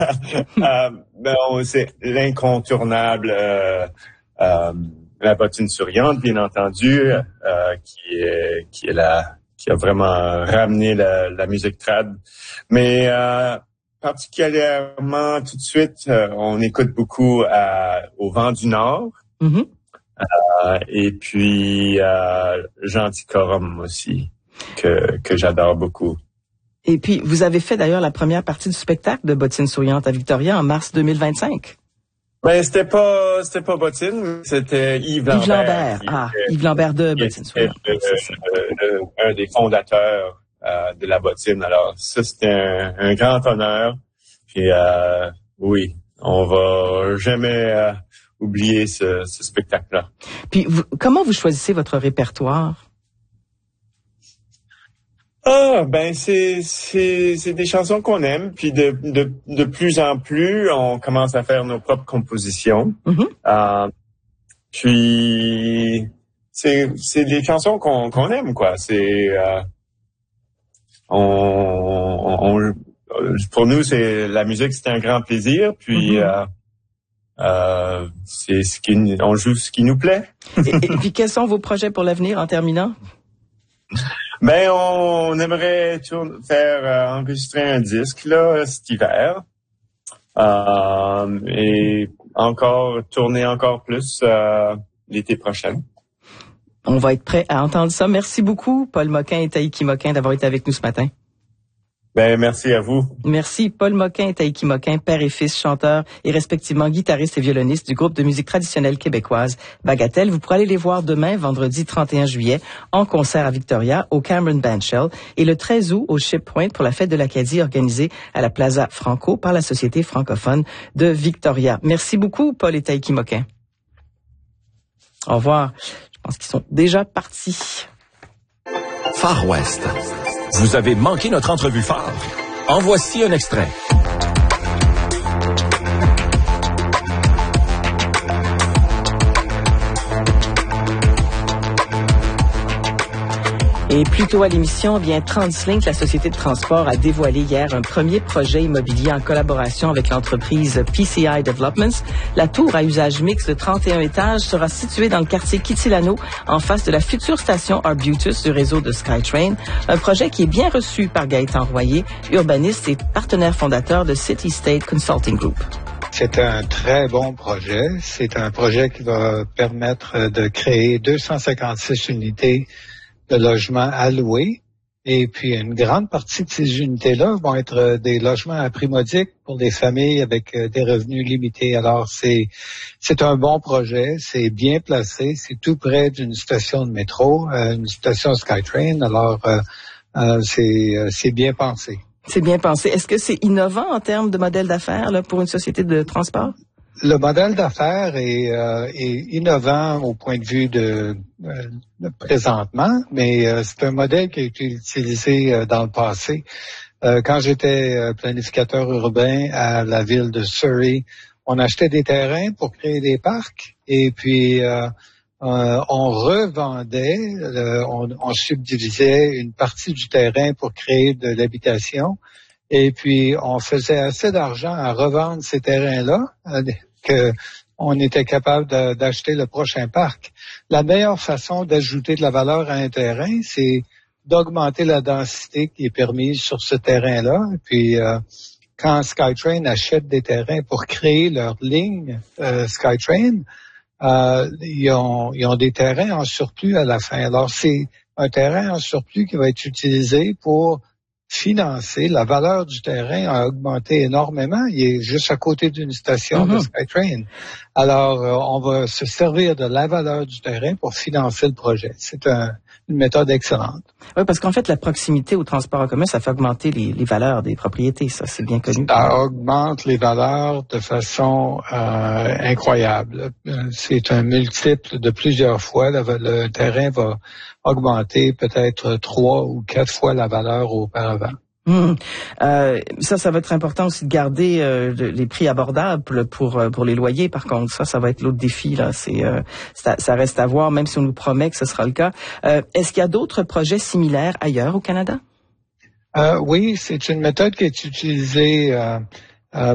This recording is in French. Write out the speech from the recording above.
Ben, c'est l'incontournable, la bottine souriante, bien entendu, qui a vraiment ramené la musique trad. Mais particulièrement tout de suite, on écoute beaucoup au Vent du Nord. Mm-hmm. Et puis Genticorum aussi, que j'adore beaucoup. Et puis, vous avez fait d'ailleurs la première partie du spectacle de Bottine souriante à Victoria en mars 2025. Ben, c'était pas Bottine, c'était Yves Lambert. Yves Lambert de Bottine souriante. Un des fondateurs de la bottine. Alors, ça, c'était un grand honneur. Puis, oui, on va jamais oublier ce spectacle-là. Puis, comment vous choisissez votre répertoire? Ben c'est des chansons qu'on aime, puis de plus en plus on commence à faire nos propres compositions. Mm-hmm. Puis c'est des chansons qu'on aime, quoi. C'est pour nous, c'est la musique, c'est un grand plaisir, puis c'est on joue ce qui nous plaît. et puis quels sont vos projets pour l'avenir en terminant? Ben, on aimerait enregistrer un disque là cet hiver et tourner encore plus l'été prochain. On va être prêt à entendre ça. Merci beaucoup, Paul Moquin et Taïki Moquin, d'avoir été avec nous ce matin. Ben, merci à vous. Merci, Paul Moquin et Taïki Moquin, père et fils, chanteurs et respectivement guitaristes et violonistes du groupe de musique traditionnelle québécoise Bagatelle. Vous pourrez aller les voir demain, vendredi 31 juillet, en concert à Victoria, au Cameron Bandshell, et le 13 août au Ship Point pour la fête de l'Acadie organisée à la Plaza Franco par la Société francophone de Victoria. Merci beaucoup, Paul et Taïki Moquin. Au revoir. Je pense qu'ils sont déjà partis. Far West. Vous avez manqué notre entrevue phare? En voici un extrait. Et plus tôt à l'émission, TransLink, la société de transport, a dévoilé hier un premier projet immobilier en collaboration avec l'entreprise PCI Developments. La tour à usage mixte de 31 étages sera située dans le quartier Kitilano, en face de la future station Arbutus du réseau de SkyTrain. Un projet qui est bien reçu par Gaëtan Royer, urbaniste et partenaire fondateur de City State Consulting Group. C'est un très bon projet. C'est un projet qui va permettre de créer 256 unités de logements alloués. Et puis, une grande partie de ces unités-là vont être des logements à prix modique pour des familles avec des revenus limités. Alors, c'est un bon projet, c'est bien placé, c'est tout près d'une station de métro, une station SkyTrain. Alors, c'est bien pensé. C'est bien pensé. Est-ce que c'est innovant en termes de modèle d'affaires là, pour une société de transport? Le modèle d'affaires est innovant au point de vue de présentement, mais c'est un modèle qui a été utilisé dans le passé. Quand j'étais planificateur urbain à la ville de Surrey, on achetait des terrains pour créer des parcs et puis on revendait, on subdivisait une partie du terrain pour créer de l'habitation. Et puis, on faisait assez d'argent à revendre ces terrains-là que on était capable d'acheter le prochain parc. La meilleure façon d'ajouter de la valeur à un terrain, c'est d'augmenter la densité qui est permise sur ce terrain-là. Et puis, quand SkyTrain achète des terrains pour créer leur ligne SkyTrain, ils ont des terrains en surplus à la fin. Alors, c'est un terrain en surplus qui va être utilisé pour financer. La valeur du terrain a augmenté énormément. Il est juste à côté d'une station de SkyTrain. Alors, on va se servir de la valeur du terrain pour financer le projet. C'est une méthode excellente. Oui, parce qu'en fait, la proximité au transport en commun, ça fait augmenter les valeurs des propriétés. Ça, c'est bien connu. Ça augmente les valeurs de façon incroyable. C'est un multiple de plusieurs fois. Le terrain va augmenter peut-être 3 ou 4 fois la valeur auparavant. Ça va être important aussi de garder les prix abordables pour les loyers. Par contre, ça va être l'autre défi là. Ça reste à voir, même si on nous promet que ce sera le cas. Est-ce qu'il y a d'autres projets similaires ailleurs au Canada? Oui, c'est une méthode qui est utilisée